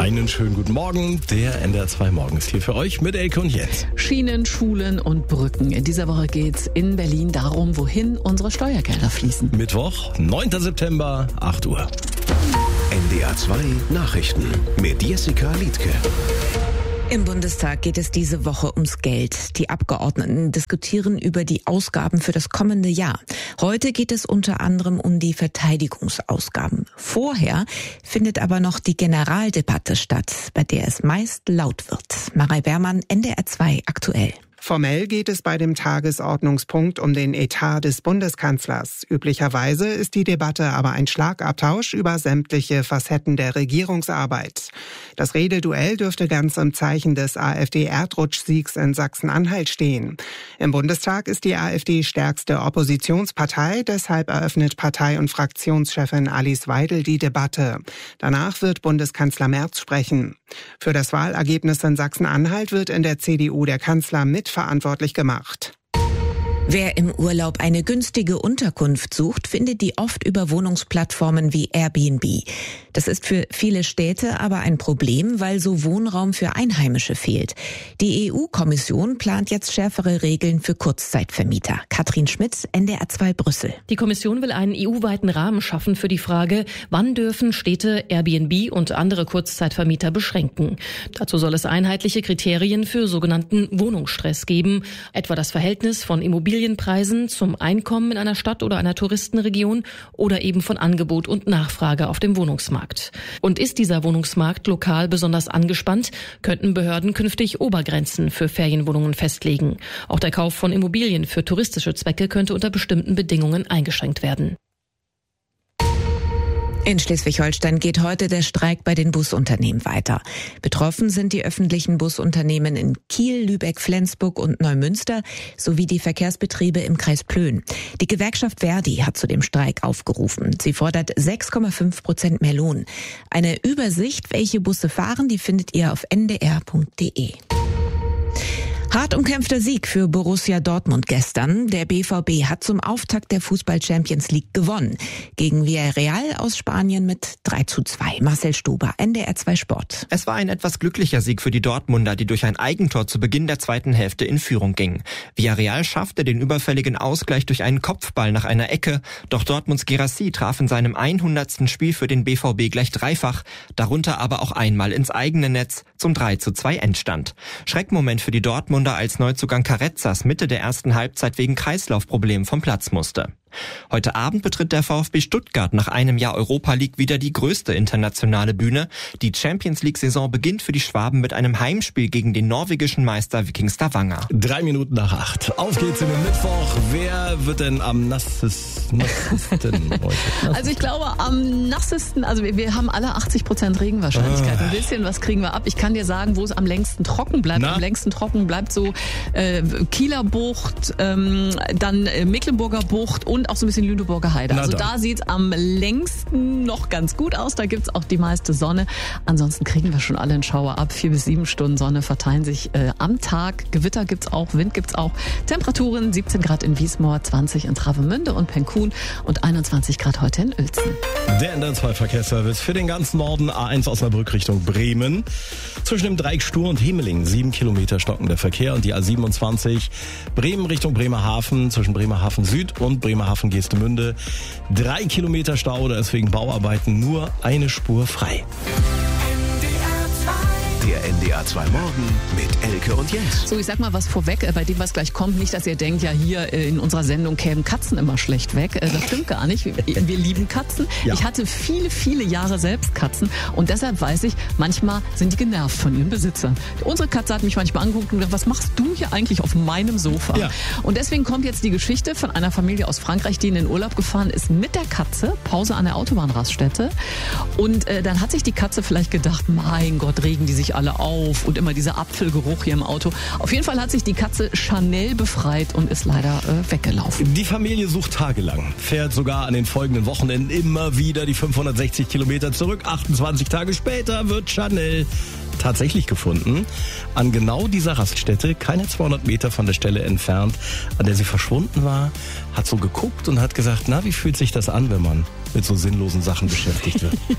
Einen schönen guten Morgen. Der NDR 2 Morgen ist hier für euch mit Elke und Jens. Schienen, Schulen und Brücken. In dieser Woche geht's in Berlin darum, wohin unsere Steuergelder fließen. Mittwoch, 9. September, 8 Uhr. NDR 2 Nachrichten mit Jessica Liedtke. Im Bundestag geht es diese Woche ums Geld. Die Abgeordneten diskutieren über die Ausgaben für das kommende Jahr. Heute geht es unter anderem um die Verteidigungsausgaben. Vorher findet aber noch die Generaldebatte statt, bei der es meist laut wird. Marei Bermann, NDR 2 aktuell. Formell geht es bei dem Tagesordnungspunkt um den Etat des Bundeskanzlers. Üblicherweise ist die Debatte aber ein Schlagabtausch über sämtliche Facetten der Regierungsarbeit. Das Rededuell dürfte ganz im Zeichen des AfD-Erdrutschsiegs in Sachsen-Anhalt stehen. Im Bundestag ist die AfD stärkste Oppositionspartei, deshalb eröffnet Partei- und Fraktionschefin Alice Weidel die Debatte. Danach wird Bundeskanzler Merz sprechen. Für das Wahlergebnis in Sachsen-Anhalt wird in der CDU der Kanzler mitverantwortlich gemacht. Wer im Urlaub eine günstige Unterkunft sucht, findet die oft über Wohnungsplattformen wie Airbnb. Das ist für viele Städte aber ein Problem, weil so Wohnraum für Einheimische fehlt. Die EU-Kommission plant jetzt schärfere Regeln für Kurzzeitvermieter. Katrin Schmitz, NDR 2 Brüssel. Die Kommission will einen EU-weiten Rahmen schaffen für die Frage, wann dürfen Städte Airbnb und andere Kurzzeitvermieter beschränken. Dazu soll es einheitliche Kriterien für sogenannten Wohnungsstress geben, etwa das Verhältnis von Immobilienpreisen zum Einkommen in einer Stadt oder einer Touristenregion oder eben von Angebot und Nachfrage auf dem Wohnungsmarkt. Und ist dieser Wohnungsmarkt lokal besonders angespannt, könnten Behörden künftig Obergrenzen für Ferienwohnungen festlegen. Auch der Kauf von Immobilien für touristische Zwecke könnte unter bestimmten Bedingungen eingeschränkt werden. In Schleswig-Holstein geht heute der Streik bei den Busunternehmen weiter. Betroffen sind die öffentlichen Busunternehmen in Kiel, Lübeck, Flensburg und Neumünster sowie die Verkehrsbetriebe im Kreis Plön. Die Gewerkschaft Verdi hat zu dem Streik aufgerufen. Sie fordert 6,5% mehr Lohn. Eine Übersicht, welche Busse fahren, die findet ihr auf ndr.de. Hart umkämpfter Sieg für Borussia Dortmund gestern. Der BVB hat zum Auftakt der Fußball-Champions League gewonnen. Gegen Villarreal aus Spanien mit 3:2. Marcel Stuber, NDR 2 Sport. Es war ein etwas glücklicher Sieg für die Dortmunder, die durch ein Eigentor zu Beginn der zweiten Hälfte in Führung gingen. Villarreal schaffte den überfälligen Ausgleich durch einen Kopfball nach einer Ecke. Doch Dortmunds Guirassy traf in seinem 100. Spiel für den BVB gleich dreifach, darunter aber auch einmal ins eigene Netz zum 3:2 Endstand. Schreckmoment für die Dortmunder, als Neuzugang Carrezzas Mitte der ersten Halbzeit wegen Kreislaufproblemen vom Platz musste. Heute Abend betritt der VfB Stuttgart nach einem Jahr Europa League wieder die größte internationale Bühne. Die Champions League-Saison beginnt für die Schwaben mit einem Heimspiel gegen den norwegischen Meister Viking Stavanger. 3 Minuten nach 8. Auf geht's in den Mittwoch. Wer wird denn am nassesten heute? Also ich glaube am nassesten, also wir haben alle 80% Regenwahrscheinlichkeit. Ein bisschen was kriegen wir ab. Ich kann dir sagen, wo es am längsten trocken bleibt. Am längsten trocken bleibt so Kieler Bucht, dann Mecklenburger Bucht und auch so ein bisschen Lüneburger Heide. Also da sieht's am längsten noch ganz gut aus. Da gibt's auch die meiste Sonne. Ansonsten kriegen wir schon alle einen Schauer ab. 4 bis 7 Stunden Sonne verteilen sich am Tag. Gewitter gibt's auch, Wind gibt's auch. Temperaturen 17 Grad in Wiesmoor, 20 in Travemünde und Penkun und 21 Grad heute in Uelzen. Der NDR 2 Verkehrsservice für den ganzen Norden. A1 Osnabrück Richtung Bremen. Zwischen dem Dreieck Stur und Hemeling 7 Kilometer stockender Verkehr und die A27 Bremen Richtung Bremerhaven zwischen Bremerhaven Süd und Bremerhaven Geestemünde. 3 Kilometer Stau, da ist wegen Bauarbeiten nur eine Spur frei. Der NDR 2 Morgen mit Elke und Jens. So, ich sag mal was vorweg, bei dem, was gleich kommt. Nicht, dass ihr denkt, ja hier in unserer Sendung kämen Katzen immer schlecht weg. Das stimmt gar nicht. Wir lieben Katzen. Ja. Ich hatte viele, viele Jahre selbst Katzen und deshalb weiß ich, manchmal sind die genervt von ihren Besitzern. Unsere Katze hat mich manchmal angeguckt und gesagt, was machst du hier eigentlich auf meinem Sofa? Ja. Und deswegen kommt jetzt die Geschichte von einer Familie aus Frankreich, die in den Urlaub gefahren ist mit der Katze, Pause an der Autobahnraststätte. Und dann hat sich die Katze vielleicht gedacht, mein Gott, regen die sich alle auf und immer dieser Apfelgeruch hier im Auto. Auf jeden Fall hat sich die Katze Chanel befreit und ist leider weggelaufen. Die Familie sucht tagelang, fährt sogar an den folgenden Wochenenden immer wieder die 560 Kilometer zurück. 28 Tage später wird Chanel tatsächlich gefunden. An genau dieser Raststätte, keine 200 Meter von der Stelle entfernt, an der sie verschwunden war, hat so geguckt und hat gesagt, na, wie fühlt sich das an, wenn man mit so sinnlosen Sachen beschäftigt wird?